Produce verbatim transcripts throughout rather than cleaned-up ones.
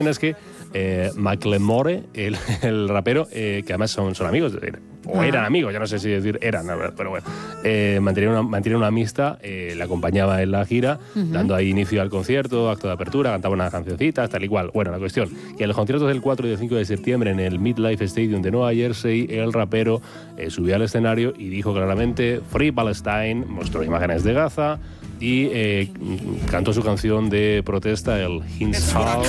es que eh, Macklemore, el, el rapero, eh, que además son, son amigos, o ah. eran amigos, ya no sé si decir eran, pero bueno, eh, mantenían una, mantenían una amistad, eh, le acompañaba en la gira, uh-huh. dando ahí inicio al concierto, acto de apertura, cantaba unas cancioncitas, tal y cual. Bueno, la cuestión, que en los conciertos del cuatro y del cinco de septiembre en el MetLife Stadium de Nueva Jersey, el rapero eh, subió al escenario y dijo claramente Free Palestine, mostró imágenes de Gaza, y eh, cantó su canción de protesta, el Hins Hall.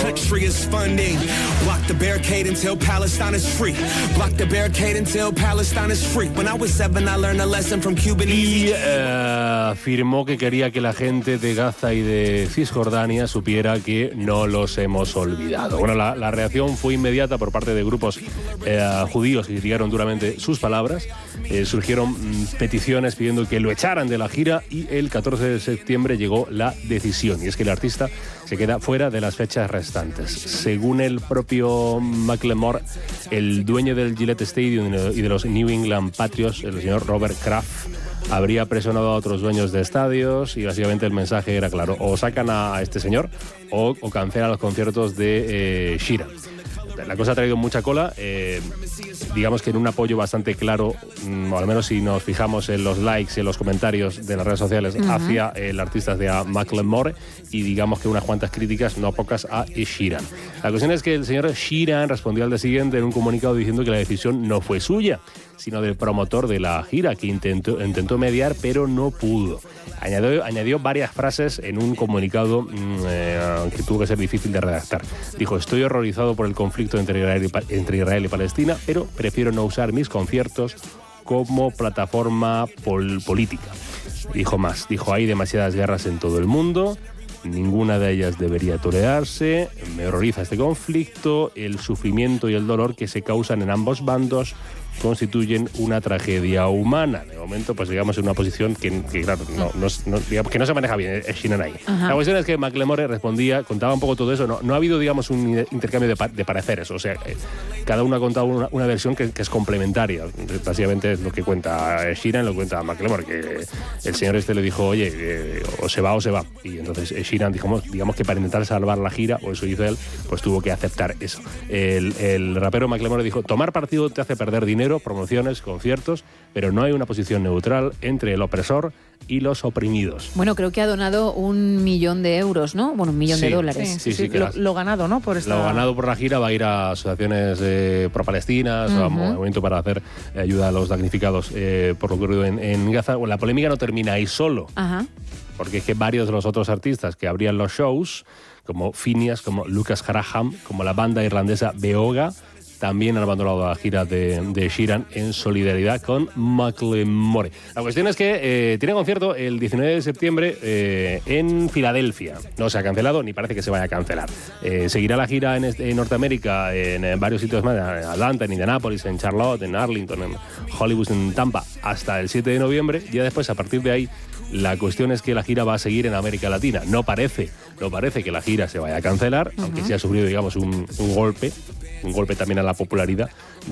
Y eh, afirmó que quería que la gente de Gaza y de Cisjordania supiera que no los hemos olvidado. Bueno, la, la reacción fue inmediata por parte de grupos eh, judíos que criticaron duramente sus palabras. Eh, surgieron mm, peticiones pidiendo que lo echaran de la gira y el catorce de septiembre llegó la decisión, y es que el artista se queda fuera de las fechas restantes. Según el propio Macklemore, el dueño del Gillette Stadium y de los New England Patriots, el señor Robert Kraft, habría presionado a otros dueños de estadios y básicamente el mensaje era claro: o sacan a este señor o, o cancelan los conciertos de eh, Sheeran. La cosa ha traído mucha cola, eh, digamos que en un apoyo bastante claro, o al menos si nos fijamos en los likes y en los comentarios de las redes sociales, uh-huh. hacia el artista de Macklemore, y digamos que unas cuantas críticas, no pocas, a Sheeran. La cuestión es que el señor Sheeran respondió al día siguiente en un comunicado diciendo que la decisión no fue suya, sino del promotor de la gira, que intentó, intentó mediar, pero no pudo. Añadió, añadió varias frases en un comunicado eh, que tuvo que ser difícil de redactar. Dijo: estoy horrorizado por el conflicto entre Israel y, entre Israel y Palestina, pero prefiero no usar mis conciertos como plataforma pol- política. Dijo más, dijo: hay demasiadas guerras en todo el mundo, ninguna de ellas debería tolerarse, me horroriza este conflicto, el sufrimiento y el dolor que se causan en ambos bandos constituyen una tragedia humana. De momento, pues digamos en una posición que, que claro, no, no, no, digamos, que no se maneja bien, es Sheeran ahí. Ajá. La cuestión es que Macklemore respondía, contaba un poco todo eso, no, no ha habido, digamos, un intercambio de, pa- de pareceres, o sea, eh, cada uno ha contado una, una versión que, que es complementaria. Básicamente es lo que cuenta Sheeran, lo que cuenta Macklemore, que el señor este le dijo, oye, eh, o se va o se va, y entonces Sheeran, digamos, digamos que para intentar salvar la gira, o eso hizo él, pues tuvo que aceptar eso. El, el rapero Macklemore dijo: tomar partido te hace perder dinero, promociones, conciertos, pero no hay una posición neutral entre el opresor y los oprimidos. Bueno, creo que ha donado un millón de euros, ¿no? Bueno, un millón sí, de dólares. Sí, sí, sí, sí, lo, lo ganado, ¿no? Por esta... Lo ganado por la gira va a ir a asociaciones eh, pro-palestinas, uh-huh. a un movimiento para hacer eh, ayuda a los damnificados eh, por lo ocurrido en, en Gaza. Bueno, la polémica no termina ahí solo, uh-huh. porque es que varios de los otros artistas que abrían los shows, como Phineas, como Lucas Graham, como la banda irlandesa Beoga, también han abandonado la gira de, de Sheeran en solidaridad con Macklemore. La cuestión es que eh, tiene concierto el diecinueve de septiembre eh, en Filadelfia. No se ha cancelado, ni parece que se vaya a cancelar. Eh, seguirá la gira en, este, en Norteamérica, en, en varios sitios más, en Atlanta, en Indianápolis, en Charlotte, en Arlington, en Hollywood, en Tampa, hasta el siete de noviembre. Ya después, a partir de ahí, la cuestión es que la gira va a seguir en América Latina. No parece, no parece que la gira se vaya a cancelar, uh-huh. aunque sí ha sufrido, digamos, un, un golpe, un golpe también a la popularidad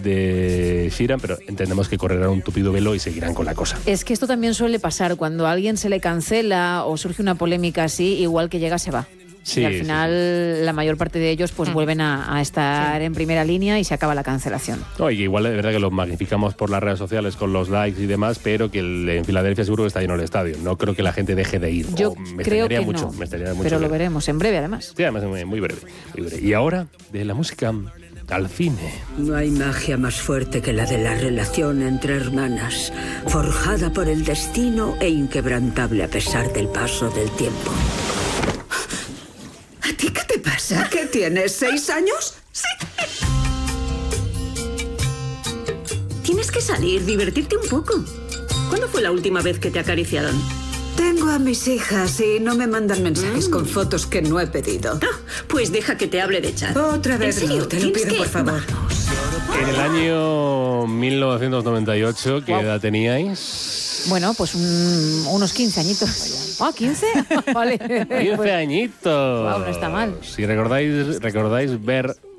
de Sheeran, pero entendemos que correrán un tupido velo y seguirán con la cosa. Es que esto también suele pasar, cuando a alguien se le cancela o surge una polémica así, igual que llega se va. Sí, y al final sí, sí. la mayor parte de ellos pues mm. vuelven a, a estar sí. en primera línea y se acaba la cancelación. No, y que igual es verdad que lo magnificamos por las redes sociales con los likes y demás, pero que el, en Filadelfia seguro que está lleno el estadio. No creo que la gente deje de ir. Yo o me creo que mucho, no, me mucho pero ver. Lo veremos en breve además. Sí, además muy, muy, breve, muy breve. Y ahora, de la música al cine. No hay magia más fuerte que la de la relación entre hermanas, forjada por el destino e inquebrantable a pesar del paso del tiempo. ¿A ti qué te pasa? ¿Qué tienes, seis años? Sí. Tienes que salir, divertirte un poco. ¿Cuándo fue la última vez que te acariciaron? Tengo a mis hijas y no me mandan mensajes mm. con fotos que no he pedido. Ah, pues deja que te hable de chat. Otra vez no, te lo pido, que... por favor. En el año mil novecientos noventa y ocho, ¿qué wow. edad teníais? Bueno, pues un, unos quince añitos. Ah, ¿quince? Vale. quince añitos. Wow, no está mal. Si recordáis, recordáis ver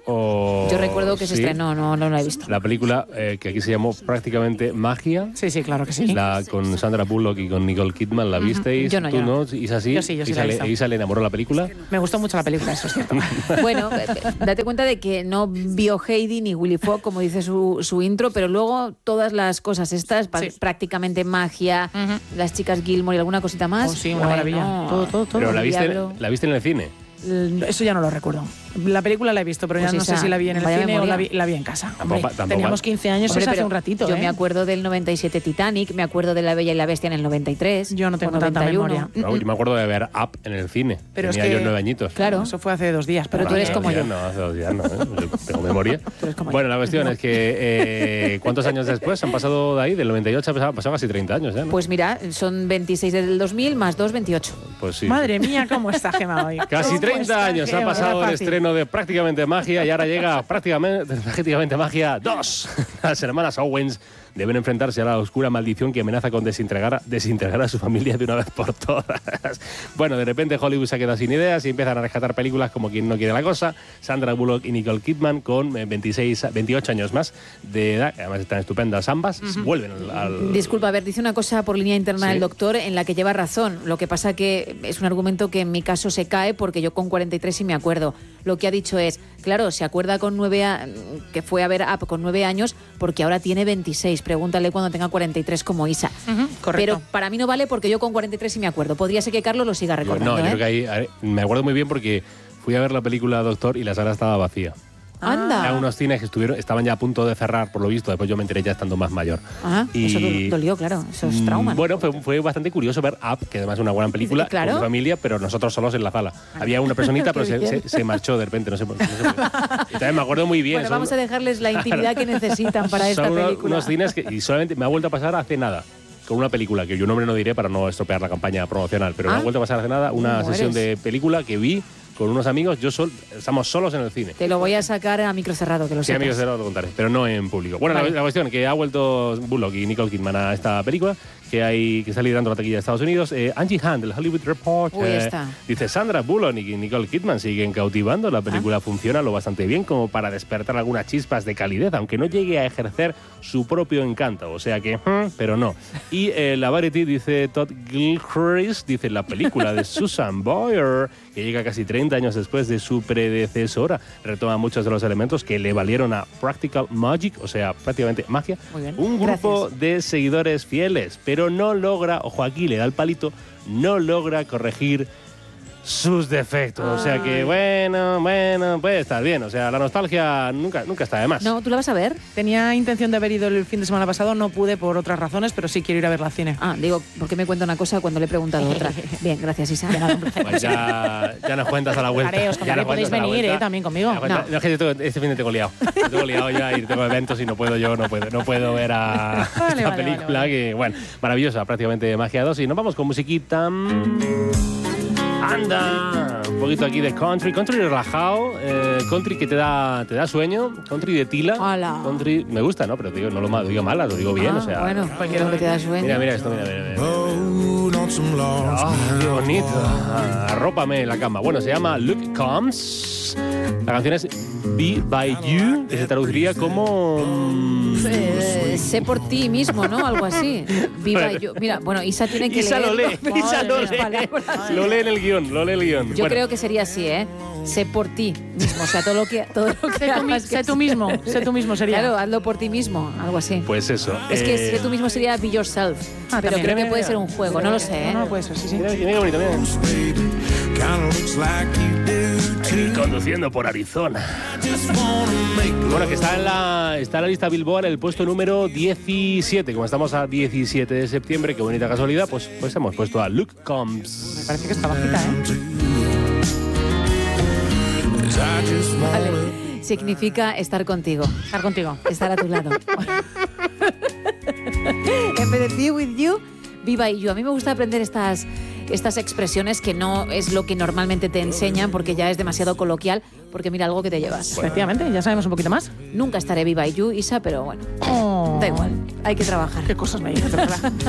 O... Yo recuerdo que se sí. estrenó, no, no la he visto. La película eh, que aquí se llamó prácticamente Magia. Sí, sí, claro que sí. La, con Sandra Bullock y con Nicole Kidman, ¿la visteis? Yo no, ¿Tú yo no? ¿Isa sí? Yo sí, yo sí Isa la he le, visto. Isa le enamoró la película. Me gustó mucho la película, eso es cierto. Bueno, eh, date cuenta de que no vio Heidi ni Willy Fogg, como dice su, su intro, pero luego todas las cosas estas, pa- Sí. prácticamente magia, Ujú. las chicas Gilmore y alguna cosita más. Oh, sí, una bueno, maravilla. Todo, todo, todo. Pero la viste, Diablo. la viste en el cine. Eso ya no lo recuerdo. La película la he visto, pero Pues ya no esa, sé si la vi en el vaya cine memoria. o la vi, la vi en casa. Tampoco- Hombre, tampoco- teníamos quince años, Hombre, eso hace pero un ratito. yo ¿eh? me acuerdo del noventa y siete Titanic, me acuerdo de La Bella y la Bestia en el noventa y tres. Yo no tengo o tanta noventa y uno. memoria. No, yo me acuerdo de ver Up en el cine. Pero es Tenía que- yo nueve añitos. Claro. Eso fue hace dos días. Pero tú Bueno, eres hace como dos yo. días No, hace dos días no, ¿eh? Yo tengo memoria. eres como Bueno, la cuestión es que eh, ¿cuántos años después han pasado de ahí? Del noventa y ocho han pasado, pasado casi treinta años ya, ¿no? Pues mira, son veintiséis del dos mil más dos, veintiocho. Pues sí. Madre mía, cómo está Gemma hoy. Casi ¿Cómo treinta está años ha Gemma? pasado Era el fácil. estreno de Prácticamente Magia y ahora llega prácticamente, prácticamente Magia dos. Las hermanas Owens deben enfrentarse a la oscura maldición que amenaza con desintegrar, desintegrar a su familia de una vez por todas. Bueno, de repente Hollywood se queda sin ideas y empiezan a rescatar películas como Quien no quiere la cosa, Sandra Bullock y Nicole Kidman con eh, veintiséis, veintiocho años más de edad, además están estupendas ambas, vuelven al... al- Disculpa, a ver, dice una cosa por línea interna Sí. del doctor en la que lleva razón. Lo que pasa que es un argumento que en mi caso se cae porque yo con cuarenta y tres sí me acuerdo. Lo que ha dicho es, claro, se acuerda con nueve a- que fue a ver Up con nueve años porque ahora tiene veintiséis. Pregúntale cuando tenga cuarenta y tres como Isa. Ujú, correcto. Pero para mí no vale porque yo con cuarenta y tres sí me acuerdo. Podría ser que Carlos lo siga Yo- recordando. no, yo ¿eh? creo que ahí, ahí- me acuerdo muy bien porque fui a ver la película Doctor y la sala estaba vacía. Anda. Eran unos cines que estuvieron, estaban ya a punto de cerrar, por lo visto. Después yo me enteré ya estando más mayor. Ah, Y- eso do- dolió, claro. Eso es Mm, trauma. ¿no? Bueno, fue, fue bastante curioso ver Up, que además es una buena película, Claro. con mi familia, pero nosotros solos en la sala. Había una personita, pero Qué se, bien. se- se marchó de repente, no sé por qué. No sé por qué. Y también me acuerdo muy bien. Bueno, son- vamos a dejarles la intimidad que necesitan para esta son unos, película. unos cines que y solamente me ha vuelto a pasar hace nada. Con una película que yo nombre no diré para no estropear la campaña promocional, pero me Ah. ha vuelto a pasar hace nada una ¿Cómo sesión eres? de película que vi con unos amigos. Yo sol, estamos solos en el cine. Te lo voy a sacar a micro cerrado, que lo Sí, sepas. amigos, te lo contaré, pero no en público. Bueno, Vale. la, la cuestión que ha vuelto Bullock y Nicole Kidman a esta película, que hay que está liderando la taquilla de Estados Unidos. Eh, Angie Hunt, del Hollywood Report, Uy, eh, está. dice Sandra Bullock y Nicole Kidman siguen cautivando. La película Ah. funciona lo bastante bien como para despertar algunas chispas de calidez, aunque no llegue a ejercer su propio encanto. O sea que, hmm, pero no. Y eh, la Variety dice Todd Gilchrist, dice la película de Susan Boyer, que llega casi treinta años después de su predecesora, retoma muchos de los elementos que le valieron a Practical Magic, o sea, prácticamente magia, Muy bien. un grupo Gracias. de seguidores fieles, pero no logra, ojo aquí, le da el palito, no logra corregir sus defectos. O sea que, Ay. bueno, bueno, puede estar bien. O sea, la nostalgia nunca, nunca está de más. No, ¿tú la vas a ver? Tenía intención de haber ido el fin de semana pasado, no pude por otras razones, pero sí quiero ir a verla al cine. Ah, digo, porque me cuenta una cosa cuando le he preguntado otra. Bien, gracias, Isa. Pues ya, ya nos cuentas a la vuelta. Haré, os Ya contaré, nos cuentas podéis a la venir, vuelta. eh, también conmigo. Ya nos cuentas- No. No, es que yo tengo- este fin de tengo liado. Yo tengo liado ya y tengo eventos y no puedo yo, no puedo, no puedo ver a Vale, esta vale, película vale, vale. que, bueno, maravillosa, prácticamente Magia dos. Y nos vamos con musiquita. Anda, un poquito aquí de country, country relajado, eh, country que te da, te da sueño, country de tila, Hola. country me gusta, ¿no? Pero digo, no lo, ma- lo digo mal, lo digo bien, Ah, o sea. bueno, cualquiera que te da sueño. Mira, mira esto, mira, mira, mira. Ah, qué bonito. Ah, arrópame en la cama. Bueno, se llama Luke Combs. La canción es Be By You, que se traduciría como... mm, Eh, sé por ti mismo, ¿no? Algo así. Viva yo. Mira, bueno, Isa tiene que Isa lo lee, leer. Isa lo Las lee. palabras. Lo lee en el guión, lo lee en el guión. Yo Bueno, creo que sería así, ¿eh? Sé por ti mismo. O sea, todo lo que, todo lo que Sé tú, mi- hagas que sé tú mismo, sé tú mismo sería. Claro, hazlo por ti mismo, algo así. Pues eso. Es que eh, sé tú mismo sería be yourself. Ah, pero también. creo que Mira, puede mira. ser un juego, no lo sé, ¿eh? No, no, puede ser, sí, sí. Mira, mira qué bonito, mira. Kinda looks like you do Y conduciendo por Arizona. Bueno, que está en la está en la lista Billboard el puesto número diecisiete. Como estamos a diecisiete de septiembre, qué bonita casualidad, pues, pues hemos puesto a Luke Me Combs. parece que está bajita, ¿eh? Cause I just wanna Vale. Significa estar contigo, Estar contigo. estar a tu lado. En vez de be with you, be by you. A mí me gusta aprender estas, estas expresiones que no es lo que normalmente te enseñan porque ya es demasiado coloquial. Porque mira, algo que te llevas. Efectivamente, ya sabemos un poquito más. Nunca estaré be by you, Isa, pero bueno, Oh, da igual. Hay que trabajar. Qué cosas me dices, de verdad.